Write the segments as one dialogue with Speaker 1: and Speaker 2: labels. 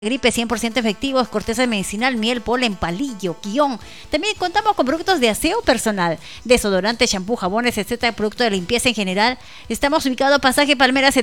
Speaker 1: Gripe 100% efectivos, corteza medicinal, miel, polen, palillo, guión. También contamos con productos de aseo personal, desodorante, shampoo, jabones, etcétera, productos de limpieza en general. Estamos ubicados Pasaje Palmera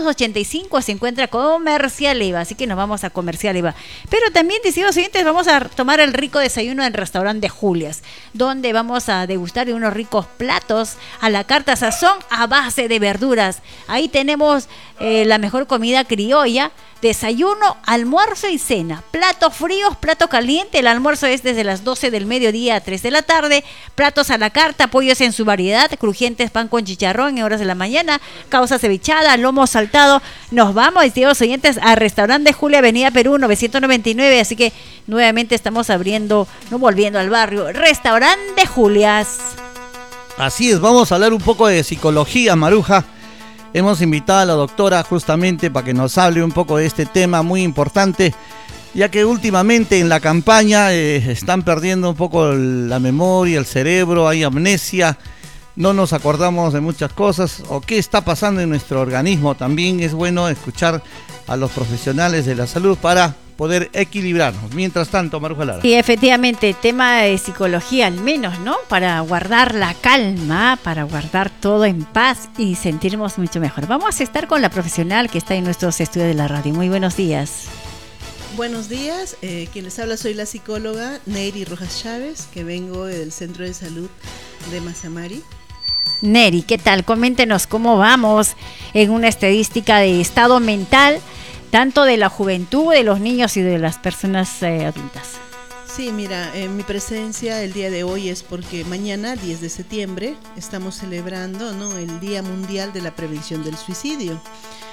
Speaker 1: 785, se encuentra Comercial EVA, así que nos vamos a Comercial EVA. Pero también, decidos siguientes, vamos a tomar el rico desayuno en el restaurante Julias, donde vamos a degustar de unos ricos platos a la carta sazón a base de verduras. Ahí tenemos la mejor comida criolla, desayuno, almuerzo y cena. Platos fríos, plato caliente. El almuerzo es desde las 12 del mediodía a 3 de la tarde. Platos a la carta, pollos en su variedad, crujientes, pan con chicharrón en horas de la mañana, causa cevichada, lomo saltado. Nos vamos, estimados oyentes, al restaurante Julia, Avenida Perú 999. Así que nuevamente estamos abriendo, no volviendo al barrio, restaurante Julias.
Speaker 2: Así es, vamos a hablar un poco de psicología, Maruja. Hemos invitado a la doctora justamente para que nos hable un poco de este tema muy importante, ya que últimamente en la campaña están perdiendo un poco la memoria, el cerebro, hay amnesia, no nos acordamos de muchas cosas, o qué está pasando en nuestro organismo. También es bueno escuchar a los profesionales de la salud para poder equilibrarnos. Mientras tanto, Maruja Lara.
Speaker 1: Sí, efectivamente, tema de psicología al menos, ¿no? Para guardar la calma, para guardar todo en paz y sentirnos mucho mejor. Vamos a estar con la profesional que está en nuestros estudios de la radio. Muy buenos días.
Speaker 3: Buenos días, quien les habla soy la psicóloga Neri Rojas Chávez, que vengo del Centro de Salud de Mazamari.
Speaker 1: Neri, ¿qué tal? Coméntenos cómo vamos en una estadística de estado mental, tanto de la juventud, de los niños y de las personas adultas.
Speaker 3: Sí, mira, mi presencia el día de hoy es porque mañana, 10 de septiembre, estamos celebrando, ¿no?, el Día Mundial de la Prevención del Suicidio.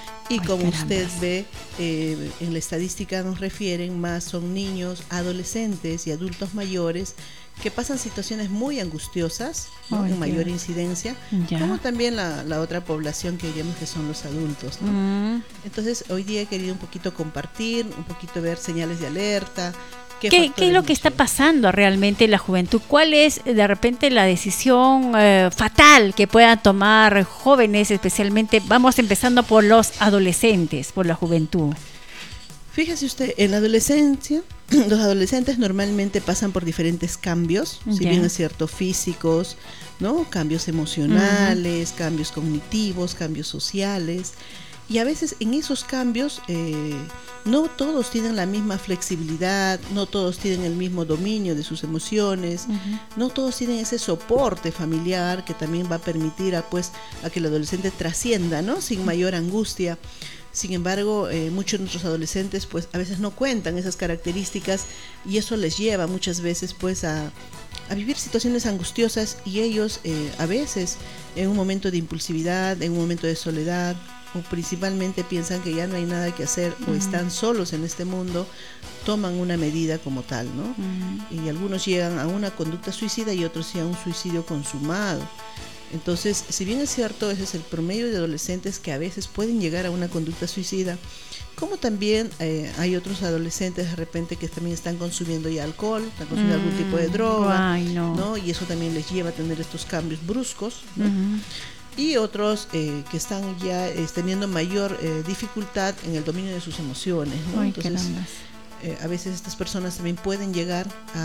Speaker 3: Y como usted ve, en la estadística nos refieren más son niños, adolescentes y adultos mayores que pasan situaciones muy angustiosas, ¿no?, en mayor incidencia, como también la otra población que diríamos que son los adultos, ¿no? Entonces, hoy día he querido un poquito compartir, un poquito ver señales de alerta. ¿Qué es lo que está pasando realmente en la juventud? ¿Cuál es de repente la decisión fatal que puedan tomar jóvenes, especialmente? Vamos empezando por los adolescentes, por la juventud. Fíjese usted, en la adolescencia, los adolescentes normalmente pasan por diferentes cambios, si bien es cierto, físicos, ¿no?, cambios emocionales, cambios cognitivos, cambios sociales. Y a veces en esos cambios no todos tienen la misma flexibilidad, no todos tienen el mismo dominio de sus emociones, no todos tienen ese soporte familiar que también va a permitir a que el adolescente trascienda, ¿no?, sin mayor angustia. Sin embargo, muchos de nuestros adolescentes pues a veces no cuentan esas características y eso les lleva muchas veces pues a vivir situaciones angustiosas, y ellos a veces en un momento de impulsividad, en un momento de soledad, o principalmente piensan que ya no hay nada que hacer o están solos en este mundo, toman una medida como tal, ¿no? Y algunos llegan a una conducta suicida y otros sí a un suicidio consumado. Entonces, si bien es cierto, ese es el promedio de adolescentes que a veces pueden llegar a una conducta suicida, como también hay otros adolescentes de repente que también están consumiendo ya alcohol, están consumiendo algún tipo de droga, ¿no? Y eso también les lleva a tener estos cambios bruscos, ¿no? Y otros que están ya teniendo mayor dificultad en el dominio de sus emociones, ¿no? Entonces, a veces estas personas también pueden llegar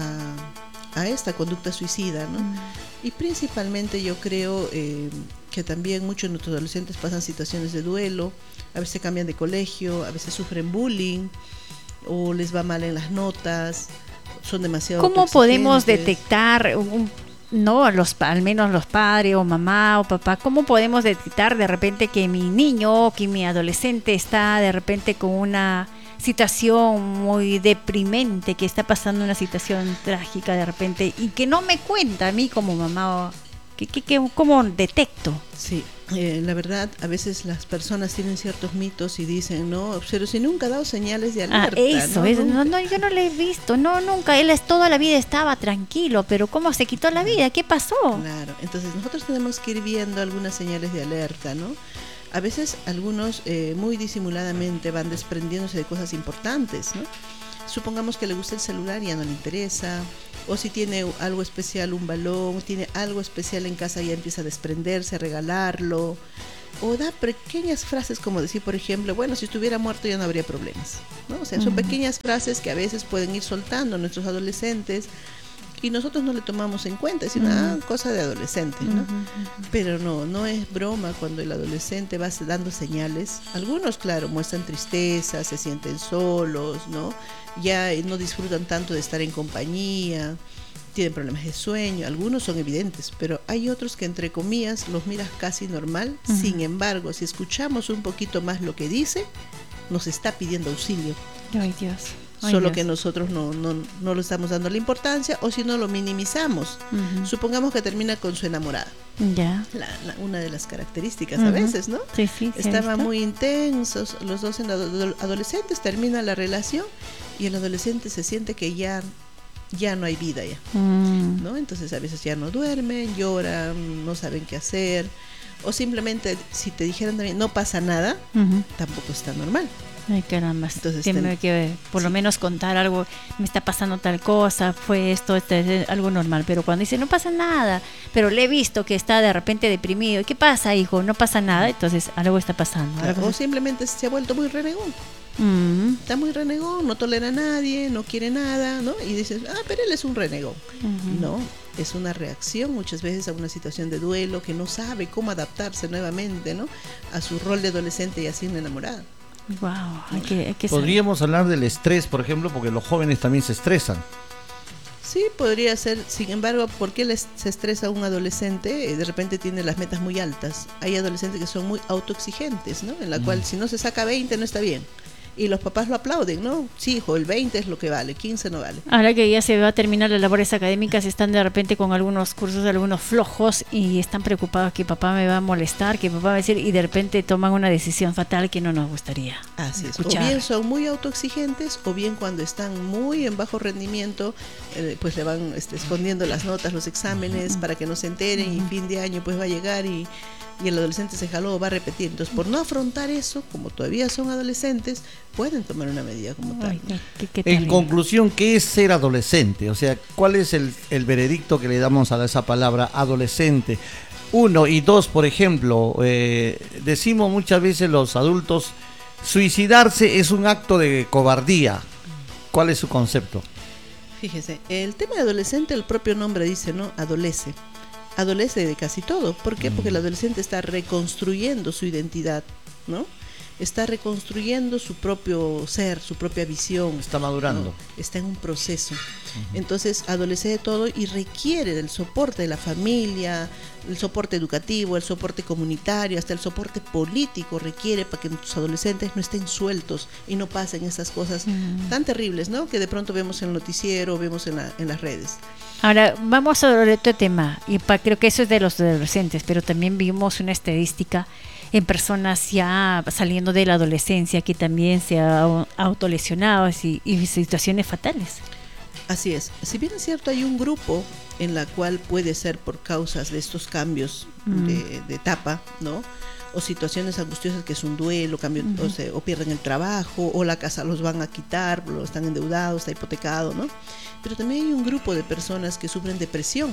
Speaker 3: a esta conducta suicida, ¿no? Y principalmente yo creo que también muchos de nuestros adolescentes pasan situaciones de duelo, a veces cambian de colegio, a veces sufren bullying o les va mal en las notas, son demasiado
Speaker 1: ¿Cómo podemos detectar no, al menos los padres o mamá o papá, cómo podemos detectar de repente que mi niño o que mi adolescente está de repente con una situación muy deprimente, que está pasando una situación trágica de repente y que no me cuenta a mí como mamá? ¿Cómo detecto?
Speaker 3: Sí, la verdad, a veces las personas tienen ciertos mitos y dicen, no, pero si nunca ha dado señales de alerta.
Speaker 1: Eso, yo no le he visto, nunca, él toda la vida estaba tranquilo, pero ¿cómo se quitó la vida? ¿Qué pasó?
Speaker 3: Claro, entonces nosotros tenemos que ir viendo algunas señales de alerta, ¿no? A veces algunos muy disimuladamente van desprendiéndose de cosas importantes, ¿no? supongamos que le gusta el celular y ya no le interesa, o si tiene algo especial, un balón, tiene algo especial en casa, ya empieza a desprenderse, a regalarlo, o da pequeñas frases como decir, por ejemplo, bueno, si estuviera muerto ya no habría problemas, ¿no? O sea, son pequeñas frases que a veces pueden ir soltando nuestros adolescentes y nosotros no le tomamos en cuenta, es una cosa de adolescente, ¿no? Pero no es broma cuando el adolescente va dando señales. Algunos, claro, muestran tristeza, se sienten solos, ¿no? Ya no disfrutan tanto de estar en compañía, tienen problemas de sueño, algunos son evidentes, pero hay otros que entre comillas los miras casi normal. Sin embargo, si escuchamos un poquito más lo que dice, nos está pidiendo auxilio.
Speaker 1: Ay, Dios.
Speaker 3: Solo que nosotros no lo estamos dando la importancia, o si no lo minimizamos. Supongamos que termina con su enamorada.
Speaker 1: Ya.
Speaker 3: Una de las características a veces, ¿no?
Speaker 1: Sí,
Speaker 3: estaban muy intensos, los dos adolescentes, termina la relación y el adolescente se siente que ya no hay vida ya, ¿no? Entonces a veces ya no duermen, lloran, no saben qué hacer, o simplemente si te dijeran también no pasa nada, tampoco está normal.
Speaker 1: Ay, caramba.
Speaker 3: Entonces
Speaker 1: tiene que por lo menos contar algo, me está pasando tal cosa, fue esto, es algo normal, pero cuando dice no pasa nada, pero le he visto que está de repente deprimido, ¿qué pasa, hijo? No pasa nada, entonces algo está pasando.
Speaker 3: Claro, o simplemente se ha vuelto muy renegón. Está muy renegón, no tolera a nadie, no quiere nada, ¿no? Y dices, pero él es un renegón. No, es una reacción muchas veces a una situación de duelo, que no sabe cómo adaptarse nuevamente, ¿no? A su rol de adolescente y así una enamorada.
Speaker 1: Wow, hay que
Speaker 2: Podríamos hablar del estrés, por ejemplo, porque los jóvenes también se estresan.
Speaker 3: Sí, podría ser. Sin embargo, ¿por qué se estresa un adolescente? De repente tiene las metas muy altas. Hay adolescentes que son muy autoexigentes, ¿no? En la cual si no se saca 20 no está bien. Y los papás lo aplauden, ¿no? Sí, hijo, el 20 es lo que vale, 15 no vale.
Speaker 1: Ahora que ya se va a terminar las labores académicas, están de repente con algunos cursos, algunos flojos, y están preocupados que papá me va a molestar, que papá va a decir, y de repente toman una decisión fatal que no nos gustaría escuchar.
Speaker 3: O bien son muy autoexigentes, o bien cuando están muy en bajo rendimiento, pues le van escondiendo las notas, los exámenes, para que no se enteren, y fin de año pues va a llegar y el adolescente se jaló, va a repetir. Entonces, por no afrontar eso, como todavía son adolescentes, pueden tomar una medida como tal.
Speaker 2: En conclusión, ¿qué es ser adolescente? O sea, ¿cuál es el veredicto que le damos a esa palabra adolescente? 1 y 2, por ejemplo, decimos muchas veces los adultos, suicidarse es un acto de cobardía. ¿Cuál es su concepto?
Speaker 3: Fíjese, el tema de adolescente, el propio nombre dice, ¿no? Adolece de casi todo. ¿Por qué? Porque el adolescente está reconstruyendo su identidad, ¿no? Está reconstruyendo su propio ser, su propia visión.
Speaker 2: Está madurando.
Speaker 3: ¿No? Está en un proceso. Entonces, adolece de todo y requiere del soporte de la familia, el soporte educativo, el soporte comunitario, hasta el soporte político requiere para que nuestros adolescentes no estén sueltos y no pasen esas cosas tan terribles, ¿no? Que de pronto vemos en el noticiero, vemos en las redes.
Speaker 1: Ahora, vamos a otro tema, y creo que eso es de los adolescentes, pero también vimos una estadística en personas ya saliendo de la adolescencia que también se han autolesionado y situaciones fatales.
Speaker 3: Así es. Si bien es cierto, hay un grupo en la cual puede ser por causas de estos cambios de etapa, ¿no? O situaciones angustiosas que es un duelo, cambio, o pierden el trabajo, o la casa los van a quitar, están endeudados, está hipotecado, ¿no? Pero también hay un grupo de personas que sufren depresión.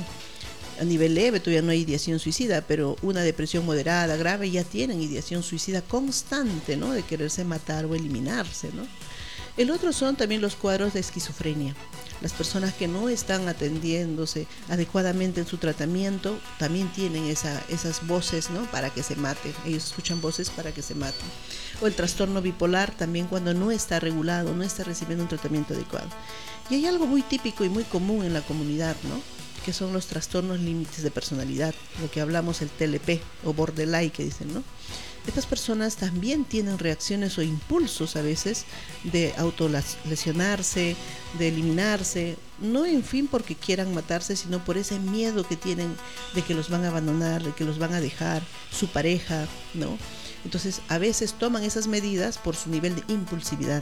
Speaker 3: A nivel leve todavía no hay ideación suicida, pero una depresión moderada, grave, ya tienen ideación suicida constante, ¿no? De quererse matar o eliminarse, ¿no? El otro son también los cuadros de esquizofrenia. Las personas que no están atendiéndose adecuadamente en su tratamiento también tienen esas voces, ¿no? Para que se maten. Ellos escuchan voces para que se maten. O el trastorno bipolar también, cuando no está regulado, no está recibiendo un tratamiento adecuado. Y hay algo muy típico y muy común en la comunidad, ¿no? Que son los trastornos límites de personalidad, lo que hablamos el TLP o borderline que dicen, ¿no? Estas personas también tienen reacciones o impulsos a veces de autolesionarse, de eliminarse, no en fin porque quieran matarse, sino por ese miedo que tienen de que los van a abandonar, de que los van a dejar, su pareja, ¿no? Entonces a veces toman esas medidas por su nivel de impulsividad.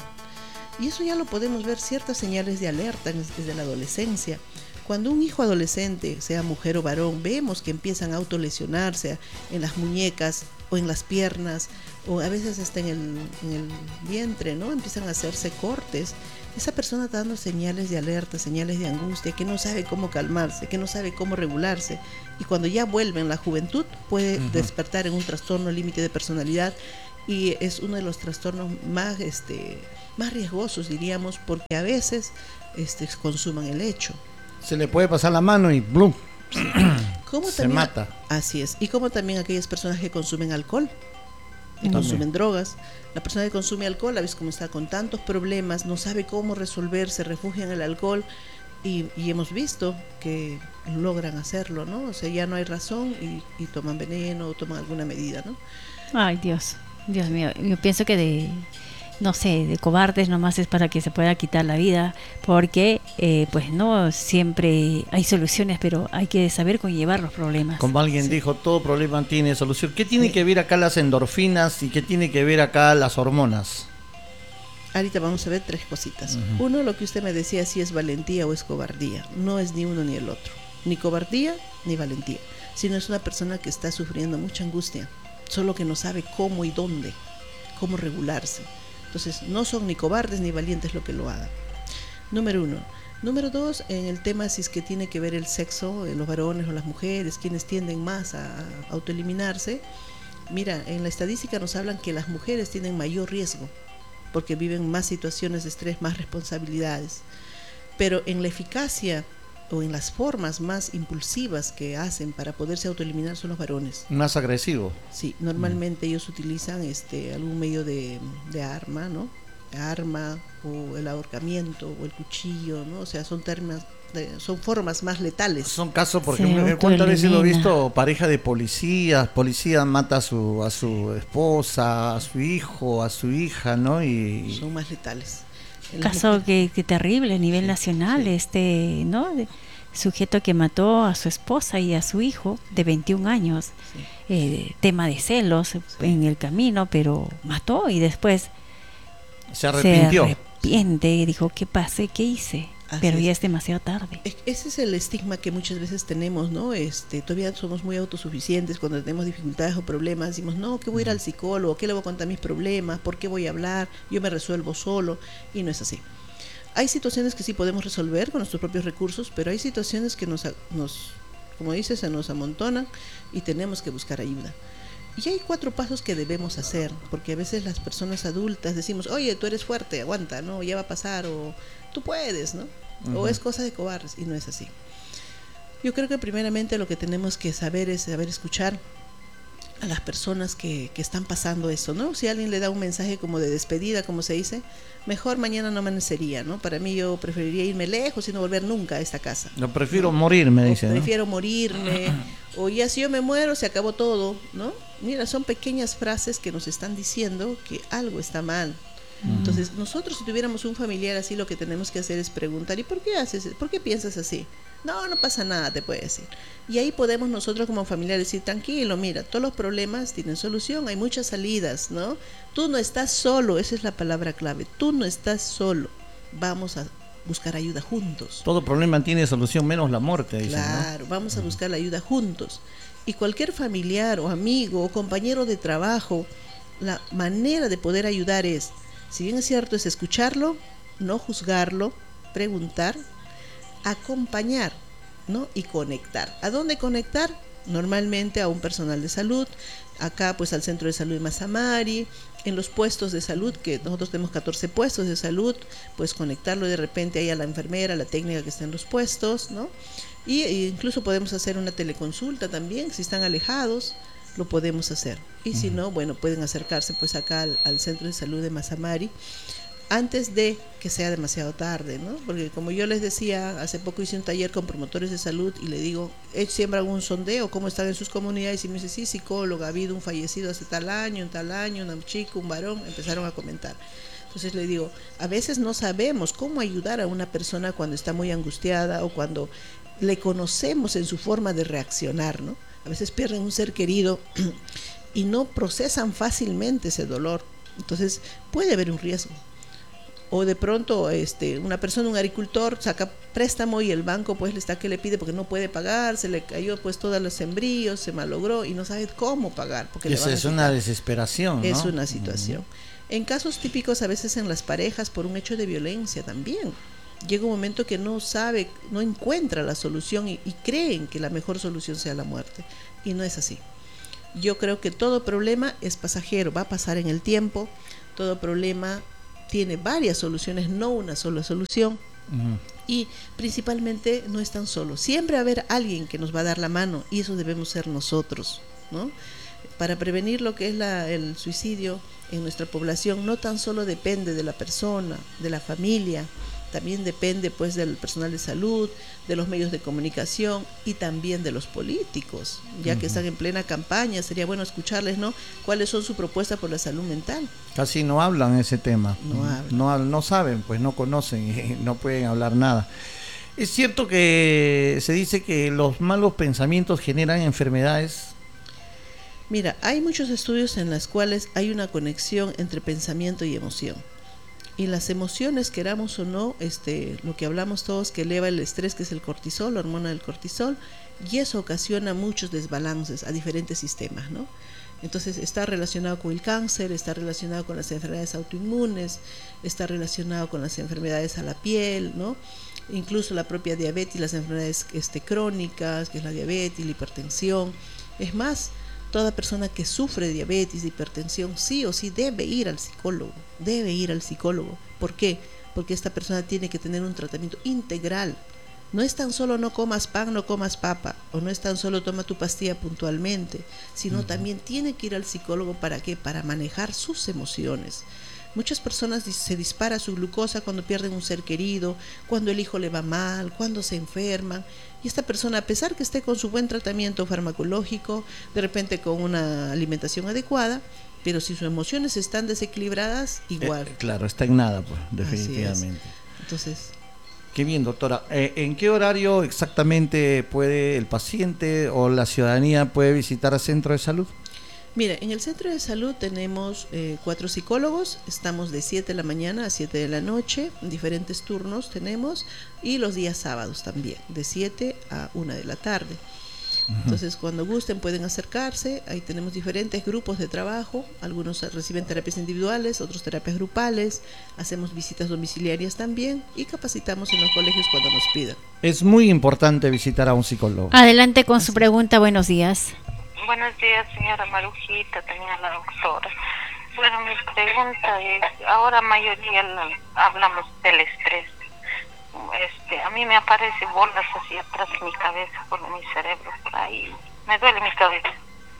Speaker 3: Y eso ya lo podemos ver, ciertas señales de alerta desde la adolescencia. Cuando un hijo adolescente, sea mujer o varón, vemos que empiezan a autolesionarse en las muñecas o en las piernas, o a veces hasta en el vientre, ¿no? Empiezan a hacerse cortes. esa persona está dando señales de alerta, señales de angustia, que no sabe cómo calmarse, que no sabe cómo regularse. Y cuando ya vuelve en la juventud, puede despertar en un trastorno límite de personalidad, y es uno de los trastornos más riesgosos, diríamos, porque a veces consuman el hecho.
Speaker 2: Se le puede pasar la mano y ¡blum!
Speaker 3: ¿Cómo
Speaker 2: Se
Speaker 3: también,
Speaker 2: mata.
Speaker 3: así es. Y como también aquellas personas que consumen alcohol, que consumen drogas. La persona que consume alcohol, a veces como está con tantos problemas, no sabe cómo resolver, se refugia en el alcohol, y hemos visto que logran hacerlo, ¿no? O sea, ya no hay razón y toman veneno o toman alguna medida, ¿no?
Speaker 1: Ay, Dios mío, yo pienso que de cobardes nomás es para que se pueda quitar la vida, porque pues no siempre hay soluciones, pero hay que saber conllevar los problemas.
Speaker 2: Como alguien dijo, todo problema tiene solución. ¿Qué tiene que ver acá las endorfinas y qué tiene que ver acá las hormonas?
Speaker 3: Ahorita vamos a ver 3 cositas. Uno, lo que usted me decía, si es valentía o es cobardía. No es ni uno ni el otro, ni cobardía ni valentía, sino es una persona que está sufriendo mucha angustia, solo que no sabe cómo y dónde, cómo regularse. Entonces, no son ni cobardes ni valientes lo que lo hagan. Número 1. Número 2, en el tema si es que tiene que ver el sexo, los varones o las mujeres, quienes tienden más a autoeliminarse. Mira, en la estadística nos hablan que las mujeres tienen mayor riesgo, porque viven más situaciones de estrés, más responsabilidades. Pero en la eficacia o en las formas más impulsivas que hacen para poderse autoeliminar son los varones.
Speaker 2: Más agresivo.
Speaker 3: Sí, normalmente ellos utilizan algún medio de arma, ¿no? Arma o el ahorcamiento o el cuchillo, ¿no? O sea, son formas más letales.
Speaker 2: Son casos, por ejemplo, ¿cuántas veces lo he visto? Pareja de policía mata a su esposa, a su hijo, a su hija, ¿no? Y
Speaker 3: son más letales.
Speaker 1: Caso que terrible a nivel nacional, ¿no? Sujeto que mató a su esposa y a su hijo de 21 años, tema de celos en el camino, pero mató y después
Speaker 2: se arrepintió.
Speaker 1: Y dijo, ¿qué pasé? ¿Qué hice? Pero ya es demasiado tarde.
Speaker 3: Ese es el estigma que muchas veces tenemos, ¿no? Todavía somos muy autosuficientes. Cuando tenemos dificultades o problemas, decimos, no, que voy a ir al psicólogo, ¿qué le voy a contar mis problemas? ¿Por qué voy a hablar? Yo me resuelvo solo. Y no es así. Hay situaciones que sí podemos resolver con nuestros propios recursos, pero hay situaciones que nos como dices, se nos amontonan y tenemos que buscar ayuda. Y hay 4 pasos que debemos hacer, porque a veces las personas adultas decimos, oye, tú eres fuerte, aguanta, ¿no? Ya va a pasar, o tú puedes, ¿no? O es cosa de cobardes, y no es así. Yo creo que primeramente lo que tenemos que saber es saber escuchar a las personas que están pasando eso, ¿no? Si alguien le da un mensaje como de despedida, como se dice, mejor mañana no amanecería, ¿no? Para mí, yo preferiría irme lejos y no volver nunca a esta casa.
Speaker 2: Yo prefiero morirme, dice, ¿no?
Speaker 3: Prefiero morirme, o ya si yo me muero, se acabó todo, ¿no? Mira, son pequeñas frases que nos están diciendo que algo está mal. Entonces, nosotros si tuviéramos un familiar así, lo que tenemos que hacer es preguntar, ¿y por qué piensas así? No pasa nada, te puede decir. Y ahí podemos nosotros como familiares decir, tranquilo, mira, todos los problemas tienen solución, hay muchas salidas, ¿no? Tú no estás solo, esa es la palabra clave, tú no estás solo, vamos a buscar ayuda juntos.
Speaker 2: Todo problema tiene solución menos la muerte, dicen,
Speaker 3: claro,
Speaker 2: ¿no?
Speaker 3: Vamos a buscar la ayuda juntos. Y cualquier familiar o amigo o compañero de trabajo, la manera de poder ayudar es, si bien es cierto, es escucharlo, no juzgarlo, preguntar, acompañar, ¿no? Y conectar. ¿A dónde conectar? Normalmente a un personal de salud, acá pues al centro de salud de Mazamari, en los puestos de salud, que nosotros tenemos 14 puestos de salud, pues conectarlo de repente ahí a la enfermera, a la técnica que está en los puestos, ¿no? Y incluso podemos hacer una teleconsulta también, si están alejados, lo podemos hacer. Y si no, bueno, pueden acercarse pues acá al centro de salud de Mazamari, antes de que sea demasiado tarde, ¿no? Porque como yo les decía, hace poco hice un taller con promotores de salud y le digo, siempre hago un sondeo, ¿cómo están en sus comunidades? Y me dice, sí, psicóloga, ha habido un fallecido hace tal año, un chico, un varón, empezaron a comentar. Entonces le digo, a veces no sabemos cómo ayudar a una persona cuando está muy angustiada o cuando le conocemos en su forma de reaccionar, ¿no? A veces pierden un ser querido y no procesan fácilmente ese dolor. Entonces puede haber un riesgo. O de pronto una persona, un agricultor, saca préstamo y el banco pues le pide porque no puede pagar, se le cayó pues todos los sembríos, se malogró y no sabe cómo pagar. Porque
Speaker 2: Esa es una desesperación, ¿no?
Speaker 3: Es una situación. En casos típicos, a veces en las parejas, por un hecho de violencia también. Llega un momento que no sabe, no encuentra la solución y creen que la mejor solución sea la muerte. Y no es así. Yo creo que todo problema es pasajero, va a pasar en el tiempo. Todo problema tiene varias soluciones, no una sola solución. Y principalmente no están solos. Siempre va a haber alguien que nos va a dar la mano y eso debemos ser nosotros, ¿no? Para prevenir lo que es el suicidio en nuestra población, no tan solo depende de la persona, de la familia, también depende pues del personal de salud, de los medios de comunicación y también de los políticos, ya que están en plena campaña. Sería bueno escucharles, ¿no? ¿Cuáles son sus propuestas por la salud mental?
Speaker 2: Casi no hablan ese tema. No saben, pues no conocen y no pueden hablar nada. ¿Es cierto que se dice que los malos pensamientos generan enfermedades?
Speaker 3: Mira, hay muchos estudios en los cuales hay una conexión entre pensamiento y emoción. Y las emociones, queramos o no, lo que hablamos todos, que eleva el estrés, que es el cortisol, la hormona del cortisol, y eso ocasiona muchos desbalances a diferentes sistemas, ¿no? Entonces está relacionado con el cáncer, está relacionado con las enfermedades autoinmunes, está relacionado con las enfermedades a la piel, ¿no? Incluso la propia diabetes, las enfermedades crónicas, que es la diabetes, la hipertensión. Es más, toda persona que sufre de diabetes, de hipertensión, sí o sí debe ir al psicólogo, debe ir al psicólogo. ¿Por qué? Porque esta persona tiene que tener un tratamiento integral. No es tan solo no comas pan, no comas papa, o no es tan solo toma tu pastilla puntualmente, sino también tiene que ir al psicólogo. ¿Para qué? Para manejar sus emociones. Muchas personas se dispara su glucosa cuando pierden un ser querido, cuando el hijo le va mal, cuando se enferman. Y esta persona, a pesar que esté con su buen tratamiento farmacológico, de repente con una alimentación adecuada, pero si sus emociones están desequilibradas, igual.
Speaker 2: Claro, está en nada, pues, definitivamente.
Speaker 3: Entonces,
Speaker 2: qué bien, doctora. ¿En qué horario exactamente puede el paciente o la ciudadanía puede visitar el centro de salud?
Speaker 3: Mira, en el centro de salud tenemos 4 psicólogos, estamos de 7 de la mañana a 7 de la noche, diferentes turnos tenemos, y los días sábados también, de 7 a 1 de la tarde. Entonces, cuando gusten pueden acercarse, ahí tenemos diferentes grupos de trabajo, algunos reciben terapias individuales, otros terapias grupales, hacemos visitas domiciliarias también y capacitamos en los colegios cuando nos pidan.
Speaker 2: Es muy importante visitar a un psicólogo.
Speaker 1: Adelante con su pregunta, buenos días.
Speaker 4: Buenos días, señora Marujita, también a la doctora. Bueno, mi pregunta es, ahora mayoría hablamos del estrés. A mí me aparecen bolas así atrás de mi cabeza, por mi cerebro, por ahí. Me duele mi cabeza.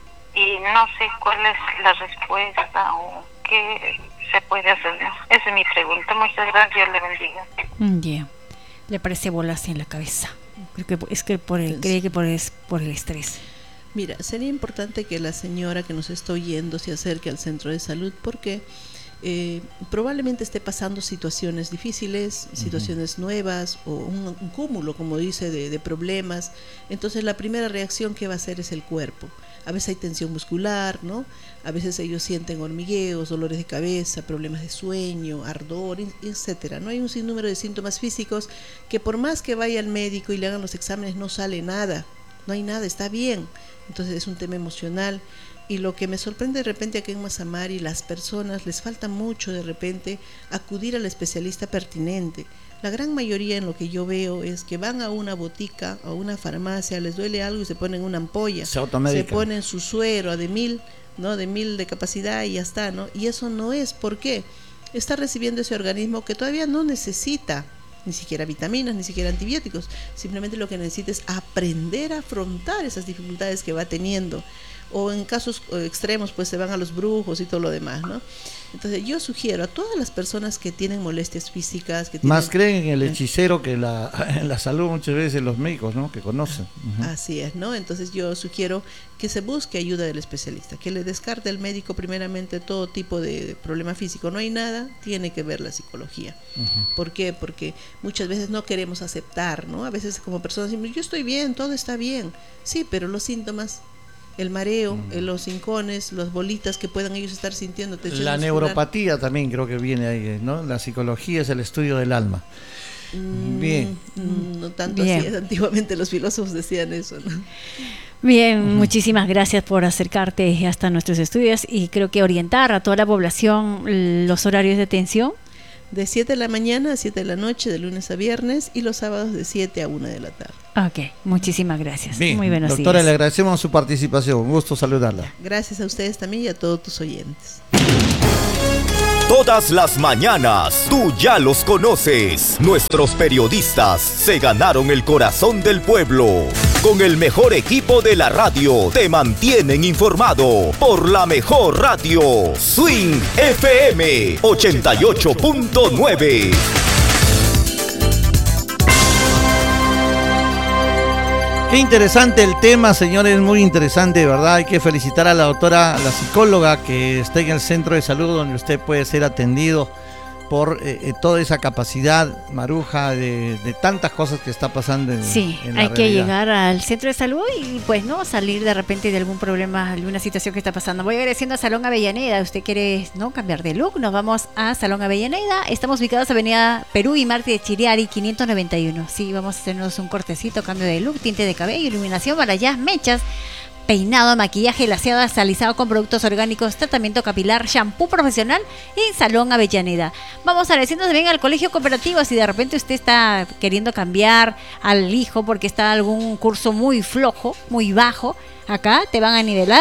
Speaker 4: Y no sé cuál es la respuesta o qué se puede hacer. Esa es mi pregunta. Muchas gracias, Dios le bendiga.
Speaker 1: Le aparece bolas en la cabeza. Creo que es que cree que es por el estrés.
Speaker 3: Mira, sería importante que la señora que nos está oyendo se acerque al centro de salud porque probablemente esté pasando situaciones difíciles, situaciones nuevas o un cúmulo, como dice, de problemas. Entonces la primera reacción que va a hacer es el cuerpo. A veces hay tensión muscular, ¿no? A veces ellos sienten hormigueos, dolores de cabeza, problemas de sueño, ardor, etcétera. No hay un sinnúmero de síntomas físicos que por más que vaya al médico y le hagan los exámenes no sale nada. No hay nada, está bien. Entonces es un tema emocional. Y lo que me sorprende de repente aquí en Mazamari, las personas les falta mucho de repente acudir al especialista pertinente. La gran mayoría en lo que yo veo es que van a una botica o una farmacia, les duele algo y se ponen una ampolla, se ponen su suero de 1000, ¿no? De 1000 de capacidad y ya está, ¿no? Y eso no es. ¿Por qué? Está recibiendo ese organismo que todavía no necesita ni siquiera vitaminas, ni siquiera antibióticos. Simplemente lo que necesita es aprender a afrontar esas dificultades que va teniendo. O en casos extremos pues se van a los brujos y todo lo demás, ¿no? Entonces yo sugiero a todas las personas que tienen molestias físicas, que
Speaker 2: más creen en el hechicero que en la salud muchas veces los médicos, ¿no? Que conocen.
Speaker 3: Así es, ¿no? Entonces yo sugiero que se busque ayuda del especialista, que le descarte al médico primeramente todo tipo de problema físico. No hay nada, tiene que ver la psicología. ¿Por qué? Porque muchas veces no queremos aceptar, ¿no? A veces como personas decimos, yo estoy bien, todo está bien. Sí, pero los síntomas, el mareo, los hincones, las bolitas que puedan ellos estar sintiendo.
Speaker 2: La neuropatía también creo que viene ahí, ¿no? La psicología es el estudio del alma. Bien.
Speaker 3: No tanto así, antiguamente los filósofos decían eso, ¿no?
Speaker 1: Bien, muchísimas gracias por acercarte hasta nuestros estudios y creo que orientar a toda la población los horarios de atención.
Speaker 3: De 7 de la mañana a 7 de la noche, de lunes a viernes, y los sábados de 7 a 1 de la tarde.
Speaker 1: Ok, muchísimas gracias.
Speaker 2: Bien,
Speaker 1: muy buenos
Speaker 2: doctora,
Speaker 1: días.
Speaker 2: le agradecemos su participación. Un gusto saludarla.
Speaker 3: Gracias a ustedes también y a todos tus oyentes.
Speaker 5: Todas las mañanas, tú ya los conoces. Nuestros periodistas se ganaron el corazón del pueblo. Con el mejor equipo de la radio, te mantienen informado por la mejor radio. Swing FM 88.9.
Speaker 2: Qué interesante el tema, señores, muy interesante, ¿verdad? Hay que felicitar a la doctora, la psicóloga que está en el centro de salud donde usted puede ser atendido por toda esa capacidad, Maruja, de tantas cosas que está pasando en
Speaker 1: Sí,
Speaker 2: en la
Speaker 1: hay que
Speaker 2: realidad.
Speaker 1: llegar al centro de salud y pues no salir de repente de algún problema, alguna situación que está pasando. Voy agradeciendo a Salón Avellaneda. Usted quiere no cambiar de look, nos vamos a Salón Avellaneda. Estamos ubicados en Avenida Perú y Marte de Chiriari 591. Sí, vamos a hacernos un cortecito, cambio de look, tinte de cabello, iluminación, balayage, mechas, peinado, maquillaje, laseado, alisado con productos orgánicos, tratamiento capilar, shampoo profesional en Salón Avellaneda. Vamos agradeciendo también al Colegio Cooperativo. Si de repente usted está queriendo cambiar al hijo porque está algún curso muy flojo, muy bajo, acá te van a nivelar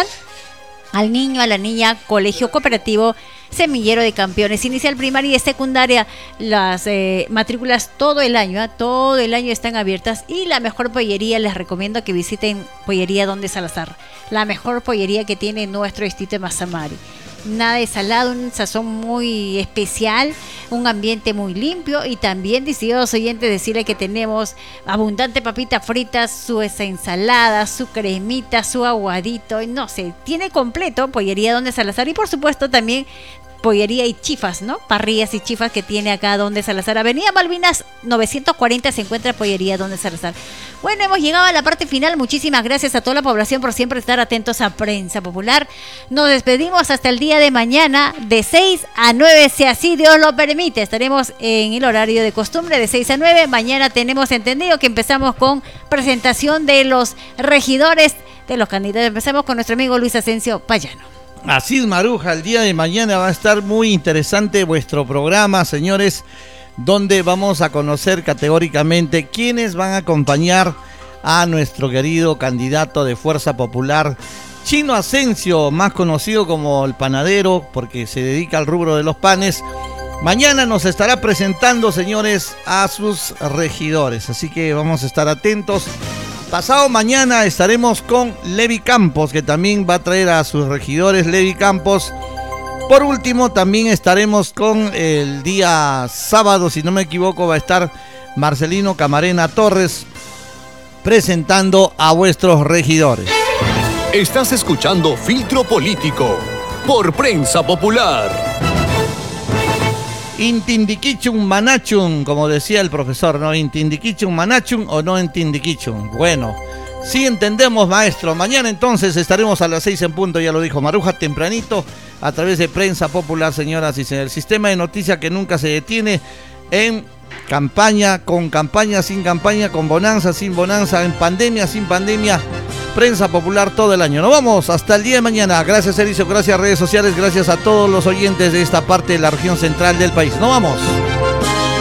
Speaker 1: al niño, a la niña. Colegio Cooperativo, Semillero de Campeones, inicial, primaria y secundaria. Las matrículas todo el año están abiertas. Y la mejor pollería, les recomiendo que visiten Pollería Donde Salazar, la mejor pollería que tiene nuestro distrito de Mazamari. Nada de salado, un sazón muy especial, un ambiente muy limpio. Y también, distinguidos oyentes, decirle que tenemos abundante papita fritas, su ensalada, su cremita, su aguadito, y no sé, tiene completo Pollería Donde Salazar. Y por supuesto también pollería y chifas, ¿no? Parrillas y chifas que tiene acá Donde Salazar. Avenida Malvinas 940 se encuentra Pollería Donde Salazar. Bueno, hemos llegado a la parte final. Muchísimas gracias a toda la población por siempre estar atentos a Prensa Popular. Nos despedimos hasta el día de mañana de 6 a 9, si así Dios lo permite. Estaremos en el horario de costumbre de 6 a 9. Mañana tenemos entendido que empezamos con presentación de los regidores, de los candidatos. Empezamos con nuestro amigo Luis Asensio Payano.
Speaker 2: Así es, Maruja, el día de mañana va a estar muy interesante vuestro programa, señores, donde vamos a conocer categóricamente quiénes van a acompañar a nuestro querido candidato de Fuerza Popular, Chino Asensio, más conocido como el panadero, porque se dedica al rubro de los panes. Mañana nos estará presentando, señores, a sus regidores, así que vamos a estar atentos. Pasado mañana estaremos con Levi Campos, que también va a traer a sus regidores, Levi Campos. Por último, también estaremos con el día sábado, si no me equivoco, va a estar Marcelino Camarena Torres presentando a vuestros regidores.
Speaker 6: Estás escuchando Filtro Político por Prensa Popular.
Speaker 2: Intindiquichum manachum, como decía el profesor, ¿no? Intindiquichum manachum o no intindiquichum. Bueno, sí entendemos, maestro. Mañana entonces estaremos a las 6 en punto, ya lo dijo Maruja, tempranito, a través de Prensa Popular, señoras y señores. El sistema de noticias que nunca se detiene en campaña, con campaña, sin campaña, con bonanza, sin bonanza, en pandemia, sin pandemia. Prensa Popular todo el año. Nos vamos hasta el día de mañana. Gracias, Sergio. Gracias, redes sociales. Gracias a todos los oyentes de esta parte de la región central del país. Nos vamos.